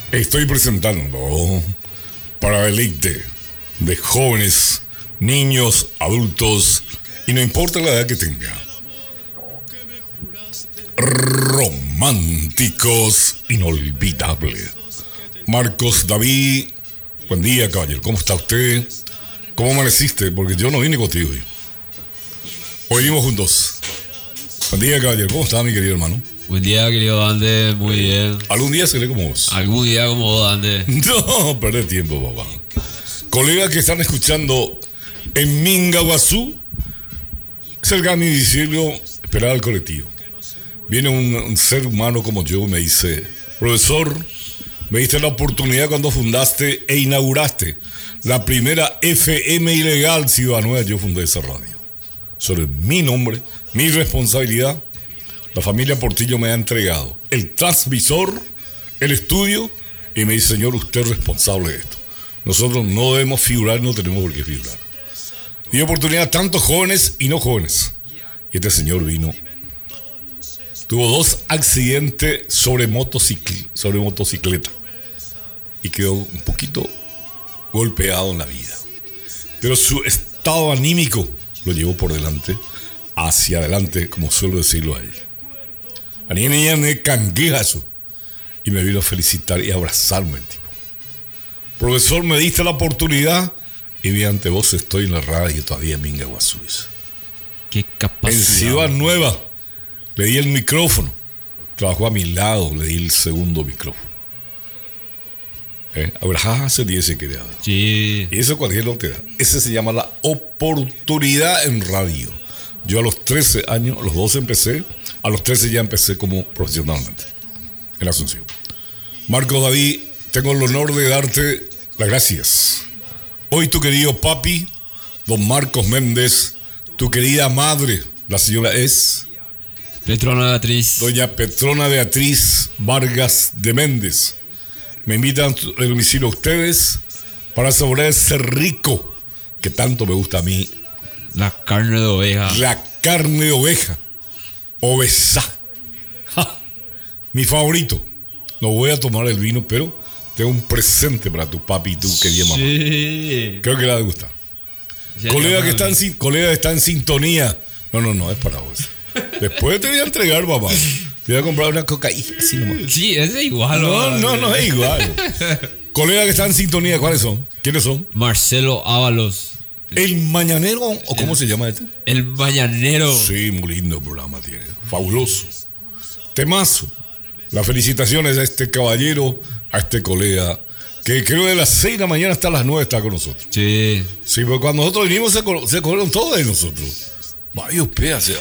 Estoy presentando para deleite de jóvenes, niños, adultos y no importa la edad que tenga. Románticos inolvidables. Marcos David, buen día, caballero. ¿Cómo está usted? ¿Cómo amaneciste? Porque yo no vine contigo hoy. Hoy vinimos juntos. Buen día, caballero. ¿Cómo está, mi querido hermano? Buen día, querido Dante, muy bien. Algún día seré como vos. Algún día como vos, Dante. No, perder tiempo, papá. Colegas que están escuchando en Mingaguazú, cerca de mi domicilio, esperar al colectivo. Viene un ser humano como yo y me dice: profesor, me diste la oportunidad cuando fundaste e inauguraste la primera FM ilegal Ciudad Nueva. Yo fundé esa radio. Sobre mi nombre, mi responsabilidad. La familia Portillo me ha entregado el transmisor, el estudio, y me dice: señor, usted es responsable de esto. Nosotros no debemos figurar, no tenemos por qué figurar. Dio oportunidad a tantos jóvenes y no jóvenes. Y este señor vino. Tuvo 2 accidentes sobre motocicleta. Y quedó un poquito golpeado en la vida. Pero su estado anímico lo llevó por delante, hacia adelante, como suelo decirlo a él. A niña me canguejazo. Y me vino a felicitar y a abrazarme el tipo. Profesor, me diste la oportunidad y mediante vos estoy en la radio todavía en Mingaguazú. Qué capacidad. En Ciudad Nueva le di el micrófono. Trabajó a mi lado, le di el segundo micrófono. Abrazarse y ese quería. Sí. Y eso cualquier no te da. Ese se llama la oportunidad en radio. Yo a los 13 años, a los 12 empecé, a los 13 ya empecé como profesionalmente en Asunción. Marcos David, tengo el honor de darte las gracias. Hoy tu querido papi, don Marcos Méndez, tu querida madre, la señora es Petrona Beatriz. doña Petrona Beatriz Vargas de Méndez. Me invitan al domicilio a ustedes para saborear ese rico que tanto me gusta a mí. La carne de oveja. La carne de oveja. Obesa. ¡Ja! Mi favorito. No voy a tomar el vino, pero tengo un presente para tu papi y tu querida mamá. Sí. Creo que le va a gustar. Colega que está en sintonía. No, es para vos. Después te voy a entregar, papá. Te voy a comprar una cocaína así nomás. Sí, es igual. No es igual. Colega que está en sintonía, ¿cuáles son? ¿Quiénes son? Marcelo Ábalos. ¿El Mañanero? ¿O cómo se llama este? El Mañanero. Sí, muy lindo programa tiene. Fabuloso. Temazo. Las felicitaciones a este caballero, a este colega, que creo de las 6 de la mañana hasta las 9 está con nosotros. Sí. Sí, porque cuando nosotros vinimos se corrieron todos de nosotros. Vaya, espérate,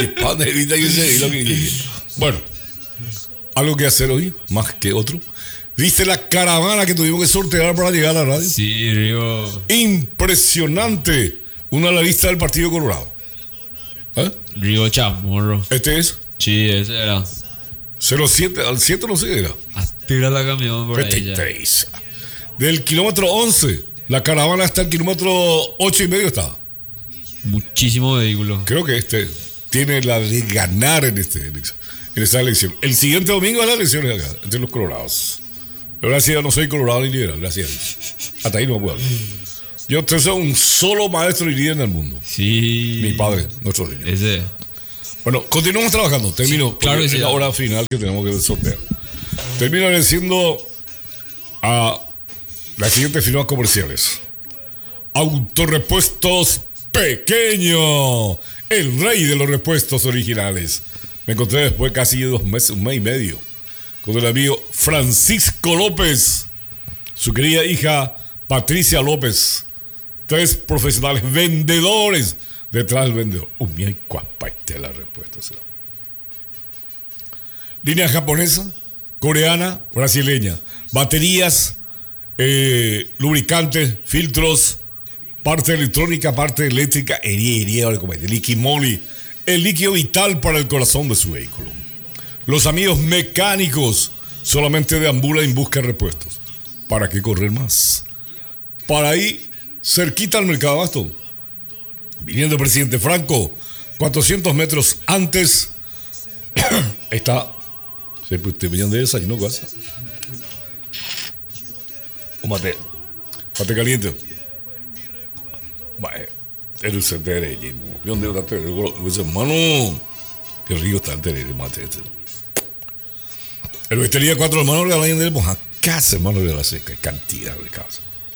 bueno, algo que hacer hoy, más que otro. ¿Viste la caravana que tuvimos que sortear para llegar a la radio? Sí, Río. Impresionante. Una a la lista del Partido Colorado. Río Chamorro. Este es Sí, ese era. 07, al 7 no sé qué era. Tira la camión por ahí ya. 23. Del kilómetro 11, la caravana hasta el kilómetro 8 y medio está. Muchísimo vehículo. Creo que este tiene la de ganar en esta elección. El siguiente domingo es la elección acá, entre los colorados. Gracias, no soy colorado ni liberal, gracias a Dios. Hasta ahí no me puedo hablar. Yo soy un solo maestro y líder en el mundo. Sí. Mi padre, nuestro señor. Ese. Bueno, continuamos trabajando. Termino. Sí, claro que sí. Es la hora final que tenemos que sortear. Termino agradeciendo a las siguientes firmas comerciales. Autorepuestos Pequeño, el rey de los repuestos originales. Me encontré después de casi 2 meses, 1 mes y medio, con el amigo Francisco López, su querida hija Patricia López. 3 profesionales vendedores detrás del vendedor. Mira, cuapaite la respuesta. Línea japonesa, coreana, brasileña. Baterías, lubricantes, filtros, parte electrónica, parte eléctrica, Liquimoli, el líquido vital para el corazón de su vehículo. Los amigos mecánicos solamente deambulan en busca de repuestos. ¿Para qué correr más? Para ahí, cerquita al Mercado Abasto, viniendo el presidente Franco, 400 metros antes, está. ¿Se te pillan de desayuno, casa? mate. Mate caliente. Vaya. El tereré. Yo donde está tereré. Hermano. Qué rico está el tereré, mate este. El Bestería 4 hermanos de Alain del Moja. Casa, hermano de la seca. Cantidad de casa.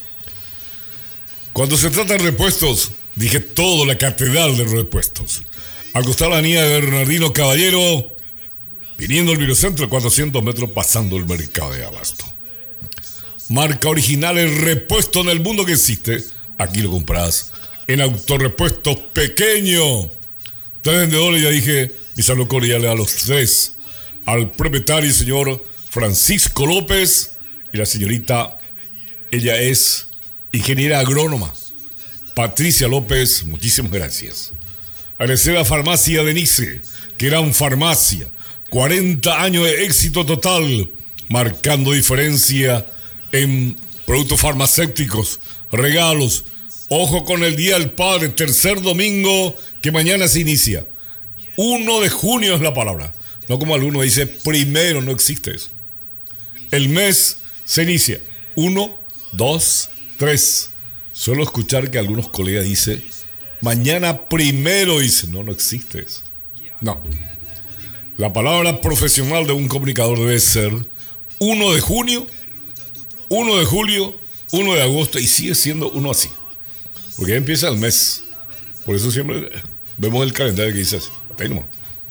Cuando se trata de repuestos, dije todo, la catedral de repuestos. Al costar la niña de Bernardino Caballero, viniendo al Virocentro, 400 metros pasando el mercado de abasto. Marca original, el repuesto en el mundo que existe. Aquí lo compras en Autorepuestos Pequeño. 3 vendedores, ya dije, mi saludo cordial a los 3. Al propietario, señor Francisco López, y la señorita, ella es ingeniera agrónoma, Patricia López, muchísimas gracias. Agradecer a Farmacia Denise, que era una farmacia, 40 años de éxito total, marcando diferencia en productos farmacéuticos, regalos. Ojo con el Día del Padre, tercer domingo que mañana se inicia. 1 de junio es la palabra. No como alguno dice, primero, no existe eso. El mes se inicia. 1, 2, 3. Suelo escuchar que algunos colegas dicen, mañana primero, dicen, no existe eso. No. La palabra profesional de un comunicador debe ser 1 de junio, 1 de julio, 1 de agosto, y sigue siendo uno así. Porque ya empieza el mes. Por eso siempre vemos el calendario que dice así. Ahí nomás.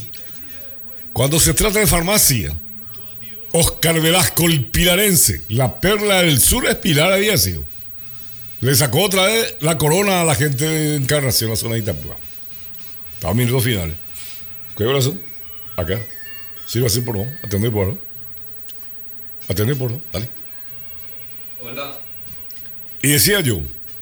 Cuando se trata de farmacia, Oscar Velasco, el pilarense, la perla del sur es Pilar, había sido. Le sacó otra vez la corona a la gente de Encarnación, la zona de Itapúa. Estaba en minutos finales. ¿Qué brazo? Acá. Sirva así por no. Atender por no. Atender por no. Dale. Hola. Y decía yo,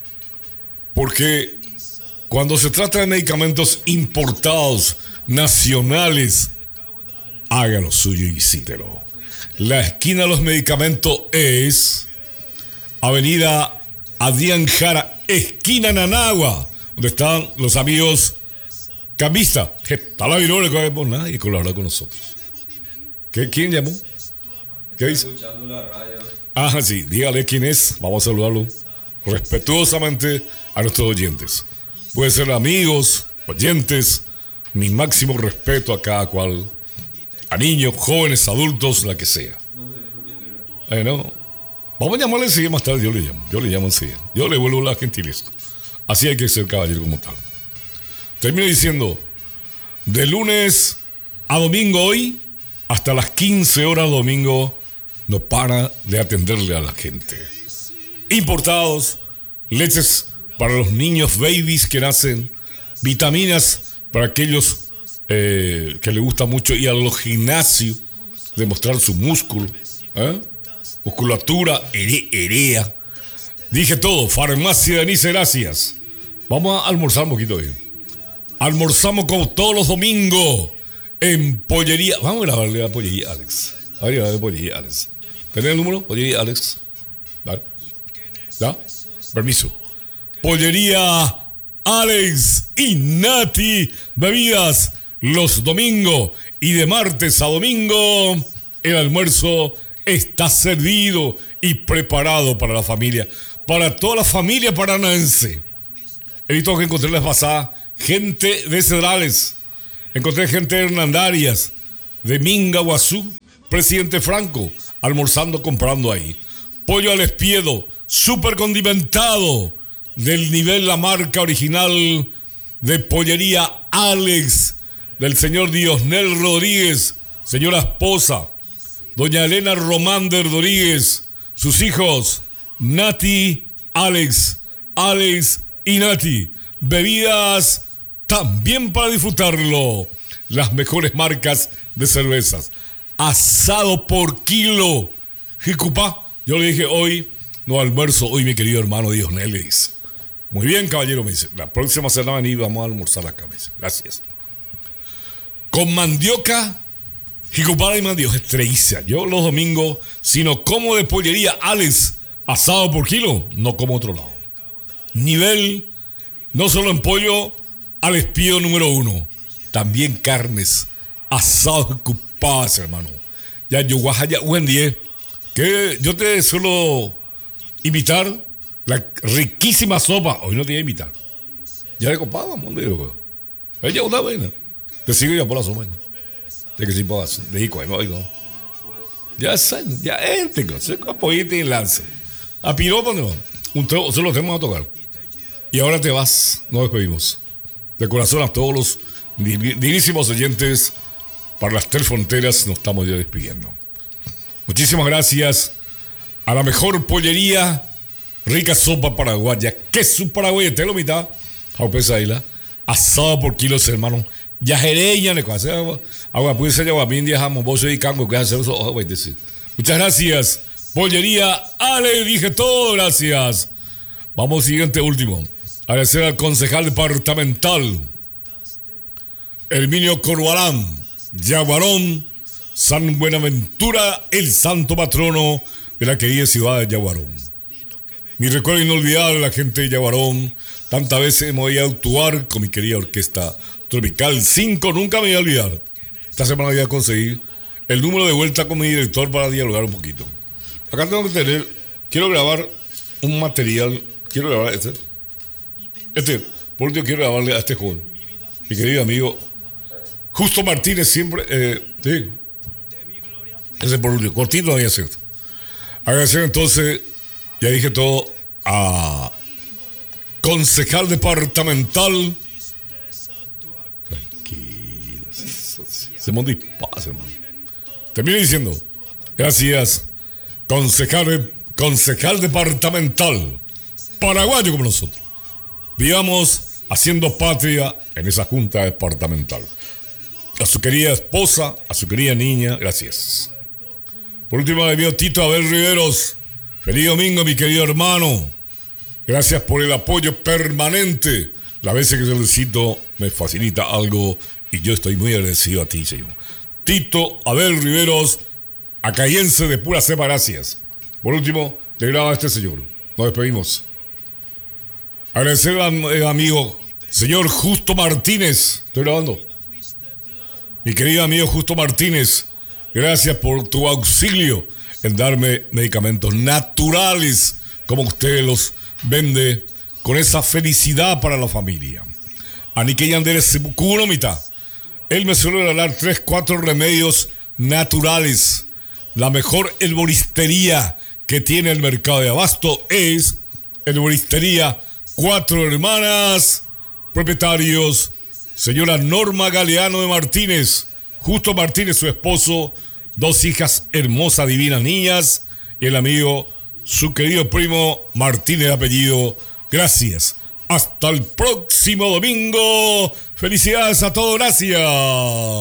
porque cuando se trata de medicamentos importados, nacionales, haga lo suyo y visítelo. La esquina de los medicamentos es Avenida Adrián Jara, esquina Nanagua, donde están los amigos cambistas. Que está la virole que por nadie colabora con nosotros. ¿Quién llamó? ¿Qué dice? Escuchando la radio. Ah, sí, dígale quién es. Vamos a saludarlo respetuosamente a nuestros oyentes. Pueden ser amigos, oyentes, mi máximo respeto a cada cual. A niños, jóvenes, adultos, la que sea. No. Vamos a llamarle enseguida más tarde, yo le llamo enseguida. Yo le vuelvo la gentileza. Así hay que ser caballero como tal. Termino diciendo, de lunes a domingo hoy, hasta las 15 horas domingo, no para de atenderle a la gente. Importados, leches para los niños babies que nacen, vitaminas para aquellos que le gusta mucho ir a los gimnasios, demostrar su músculo, musculatura, erea. Dije todo, Farmacia Denise, gracias. Vamos a almorzar un poquito hoy. Almorzamos como todos los domingos en Pollería. Vamos a grabarle a Pollería Alex. A ver, a Pollería Alex. ¿Tenés el número? Pollería Alex. ¿Vale? ¿Ya? Permiso. Pollería Alex y Nati Bebidas. Los domingos y de martes a domingo el almuerzo está servido y preparado para la familia, para toda la familia paranaense. He visto que encontré la vez pasada gente de Cedrales, encontré gente de Hernandarias, de Minga, Guazú, Presidente Franco, almorzando, comprando ahí. Pollo al espiedo, súper condimentado, del nivel, la marca original de Pollería Alex, del señor Diosnel Rodríguez, señora esposa, doña Elena Romander Rodríguez, sus hijos, Nati, Alex y Nati. Bebidas también para disfrutarlo. Las mejores marcas de cervezas. Asado por kilo. Jicupá, yo le dije hoy, no almuerzo, hoy mi querido hermano Diosnel le dice. Muy bien, caballero, me dice. La próxima semana y vamos a almorzar acá, me dice. Gracias. Con mandioca, jicupara y mandioca, estrella. Yo los domingos, si no como de Pollería Alex, asado por kilo, no como otro lado. Nivel, no solo en pollo, al espío número 1. También carnes, asado ocupadas, hermano. Ya yo guaja ya buen día. Que yo te suelo invitar la riquísima sopa. Hoy no te iba a invitar. Ya le copábamos, digo. Ella una buena. Te sigo yo por la sopa. De que si puedas. De Ico, no. Ya saben, ya éntico. Se apoyete y lanza. A piropa, no. Se lo tenemos a tocar. Y ahora te vas. Nos despedimos. De corazón a todos los dignísimos oyentes. Para las 3 fronteras nos estamos ya despidiendo. Muchísimas gracias a la mejor pollería, rica sopa paraguaya, queso paraguayo, te lo mitad, jaupesa isla, asado por kilos, hermano, yajereña, agua, puede ser agua, bien, jamón, bolso y cango, que hacer eso, muchas gracias, pollería, Ale, dije todo, gracias. Vamos, siguiente, último. Agradecer al concejal departamental, Herminio Corbalán, Yaguarón, San Buenaventura, el santo patrono de la querida ciudad de Yaguarón. Mi recuerdo inolvidable a la gente de Yaguarón. Tantas veces hemos ido a actuar con mi querida orquesta Tropical 5. Nunca me voy a olvidar. Esta semana voy a conseguir el número de vuelta con mi director para dialogar un poquito. Acá tengo que tener, quiero grabar un material. Quiero grabar por último quiero grabarle a este joven, mi querido amigo Justo Martínez, siempre, sí. Ese por último, cortito había sido. Agradecer entonces, ya dije todo, a concejal departamental. Tranquilo, se monta y pasa, hermano. Termino diciendo, gracias, concejal departamental, paraguayo como nosotros. Vivamos haciendo patria en esa junta departamental. A su querida esposa, a su querida niña, gracias. Por último, le envío Tito Abel Riveros. Feliz domingo, mi querido hermano. Gracias por el apoyo permanente. Las veces que solicito me facilita algo y yo estoy muy agradecido a ti, señor. Tito Abel Riveros, acayense de pura cepa, gracias. Por último, le graba a este señor. Nos despedimos. Agradecer al amigo, señor Justo Martínez. Estoy grabando. Mi querido amigo Justo Martínez, gracias por tu auxilio en darme medicamentos naturales, como usted los vende, con esa felicidad para la familia. Anique Yanderes Cunomita. Él me suele regalar 3-4 remedios naturales. La mejor herboristería que tiene el mercado de abasto es Herboristería 4 Hermanas, propietarios, señora Norma Galeano de Martínez, Justo Martínez, su esposo, 2 hijas hermosas, divinas niñas, y el amigo, su querido primo Martínez de apellido. Gracias. Hasta el próximo domingo. Felicidades a todos. Gracias.